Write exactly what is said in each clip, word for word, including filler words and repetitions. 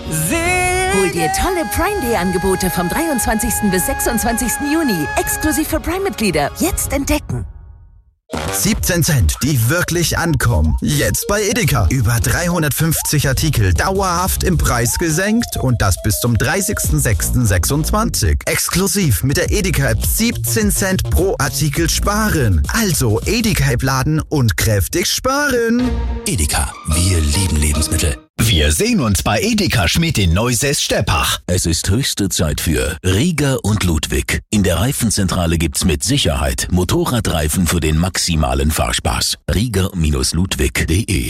Hol dir tolle Prime-Day-Angebote vom dreiundzwanzigsten bis sechsundzwanzigsten Juni. Exklusiv für Prime-Mitglieder. Jetzt entdecken. siebzehn Cent, die wirklich ankommen. Jetzt bei Edeka. Über dreihundertfünfzig Artikel dauerhaft im Preis gesenkt und das bis zum dreißigsten sechsten sechsundzwanzig. Exklusiv mit der Edeka-App siebzehn Cent pro Artikel sparen. Also Edeka-App laden und kräftig sparen. Edeka, wir lieben Lebensmittel. Wir sehen uns bei Edeka Schmidt in Neusäß-Steppach. Es ist höchste Zeit für Rieger und Ludwig. In der Reifenzentrale gibt's mit Sicherheit Motorradreifen für den maximalen Fahrspaß. Rieger Ludwig punkt de.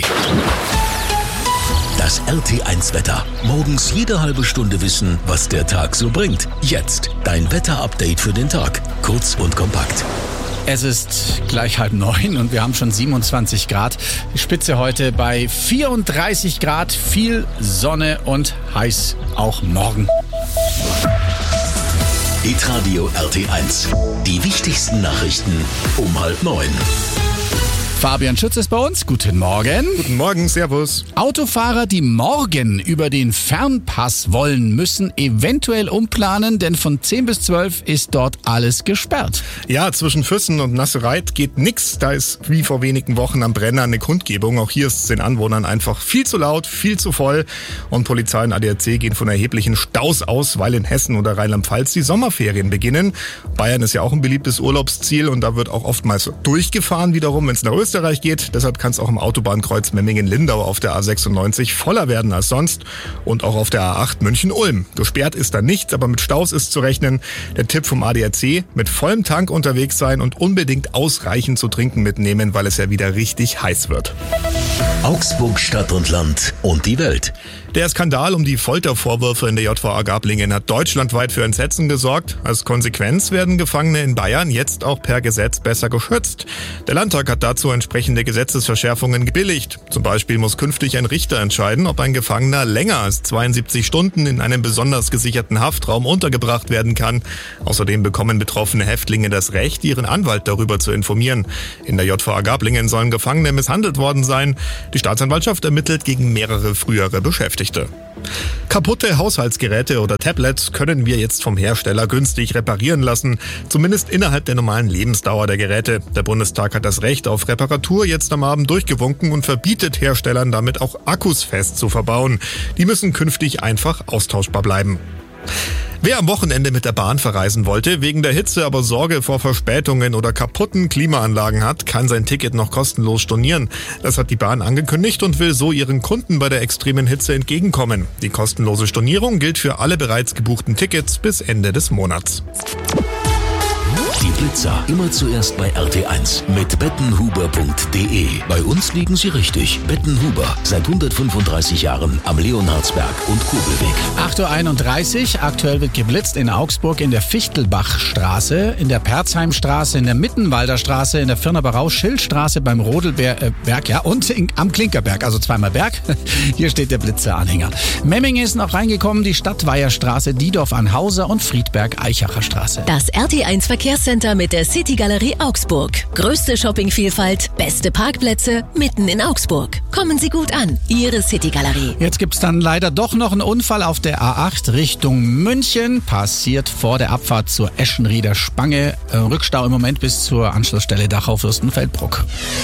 Das R T eins Wetter. Morgens jede halbe Stunde wissen, was der Tag so bringt. Jetzt dein Wetterupdate für den Tag. Kurz und kompakt. Es ist gleich halb neun und wir haben schon siebenundzwanzig Grad. Die Spitze heute bei vierunddreißig Grad, viel Sonne und heiß auch morgen. Hitradio R T eins. Die wichtigsten Nachrichten um halb neun. Fabian Schütz ist bei uns. Guten Morgen. Guten Morgen, servus. Autofahrer, die morgen über den Fernpass wollen, müssen eventuell umplanen, denn von zehn bis zwölf ist dort alles gesperrt. Ja, zwischen Füssen und Nassereit geht nix. Da ist wie vor wenigen Wochen am Brenner eine Kundgebung. Auch hier ist es den Anwohnern einfach viel zu laut, viel zu voll. Und Polizei und A D A C gehen von erheblichen Staus aus, weil in Hessen oder Rheinland-Pfalz die Sommerferien beginnen. Bayern ist ja auch ein beliebtes Urlaubsziel und da wird auch oftmals durchgefahren wiederum, wenn es nach Österreich geht. Deshalb kann es auch im Autobahnkreuz Memmingen-Lindau auf der A sechsundneunzig voller werden als sonst und auch auf der A acht München-Ulm. Gesperrt ist da nichts, aber mit Staus ist zu rechnen. Der Tipp vom A D A C, mit vollem Tank unterwegs sein und unbedingt ausreichend zu trinken mitnehmen, weil es ja wieder richtig heiß wird. Augsburg, Stadt und Land und die Welt. Der Skandal um die Foltervorwürfe in der J V A Gablingen hat deutschlandweit für Entsetzen gesorgt. Als Konsequenz werden Gefangene in Bayern jetzt auch per Gesetz besser geschützt. Der Landtag hat dazu entsprechende Gesetzesverschärfungen gebilligt. Zum Beispiel muss künftig ein Richter entscheiden, ob ein Gefangener länger als zweiundsiebzig Stunden in einem besonders gesicherten Haftraum untergebracht werden kann. Außerdem bekommen betroffene Häftlinge das Recht, ihren Anwalt darüber zu informieren. In der J V A Gablingen sollen Gefangene misshandelt worden sein. Die Staatsanwaltschaft ermittelt gegen mehrere frühere Beschäftigte. Kaputte Haushaltsgeräte oder Tablets können wir jetzt vom Hersteller günstig reparieren lassen, zumindest innerhalb der normalen Lebensdauer der Geräte. Der Bundestag hat das Recht auf Reparatur jetzt am Abend durchgewunken und verbietet Herstellern damit auch Akkus fest zu verbauen. Die müssen künftig einfach austauschbar bleiben. Wer am Wochenende mit der Bahn verreisen wollte, wegen der Hitze aber Sorge vor Verspätungen oder kaputten Klimaanlagen hat, kann sein Ticket noch kostenlos stornieren. Das hat die Bahn angekündigt und will so ihren Kunden bei der extremen Hitze entgegenkommen. Die kostenlose Stornierung gilt für alle bereits gebuchten Tickets bis Ende des Monats. Die Blitzer immer zuerst bei R T eins mit bettenhuber punkt de. Bei uns liegen sie richtig. Bettenhuber, seit hundertfünfunddreißig Jahren am Leonhardsberg und Kurbelweg. acht Uhr einunddreißig, aktuell wird geblitzt in Augsburg in der Fichtelbachstraße, in der Perzheimstraße, in der Mittenwalder Straße, in der Firner-Barau-Schildstraße beim Rodelberg, äh, Berg, ja, und in, am Klinkerberg, also zweimal Berg. Hier steht der Blitzeranhänger. Memmingen ist noch reingekommen, die Stadtweiherstraße, Diedorf an Hauser und Friedberg-Eichacher Straße. Das R T eins Verkehrscenter mit der City Galerie Augsburg. Größte Shoppingvielfalt, beste Parkplätze, mitten in Augsburg. Kommen Sie gut an, Ihre City Galerie. Jetzt gibt's dann leider doch noch einen Unfall auf der A acht Richtung München. Passiert vor der Abfahrt zur Eschenrieder Spange. Äh, Rückstau im Moment bis zur Anschlussstelle Dachau-Fürstenfeldbruck.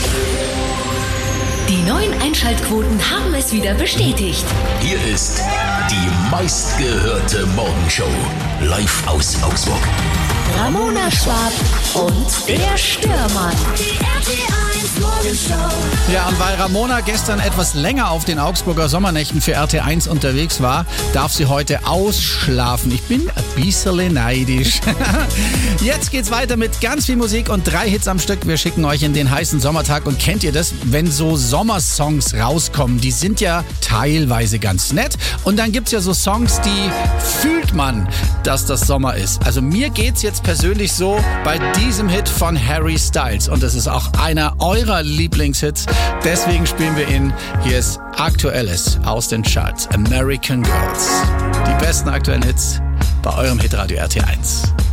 Die neuen Einschaltquoten haben es wieder bestätigt. Hier ist die meistgehörte Morgenshow. Live aus Augsburg. Ramona Schwab und der Stürmann. Die R T eins Morgenshow. Ja, und weil Ramona gestern etwas länger auf den Augsburger Sommernächten für R T eins unterwegs war, darf sie heute ausschlafen. Ich bin ein bisschen neidisch. Jetzt geht's weiter mit ganz viel Musik und drei Hits am Stück. Wir schicken euch in den heißen Sommertag. Und kennt ihr das, wenn so Sommersongs rauskommen? Die sind ja teilweise ganz nett. Und dann gibt's ja so Songs, die fühlt man, dass das Sommer ist. Also mir geht's jetzt persönlich so bei diesem Hit von Harry Styles. Und das ist auch einer eurer Lieblingshits. Deswegen spielen wir ihn. Hier ist Aktuelles aus den Charts. American Girls. Die besten aktuellen Hits bei eurem Hitradio R T eins.